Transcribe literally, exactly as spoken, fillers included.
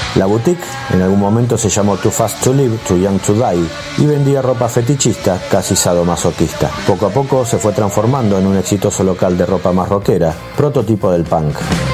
La boutique en algún momento se llamó Too Fast to Live, Too Young to Die y vendía ropa fetichista, casi sadomasoquista. Poco a poco se fue transformando en un exitoso local de ropa más rockera, prototipo del punk.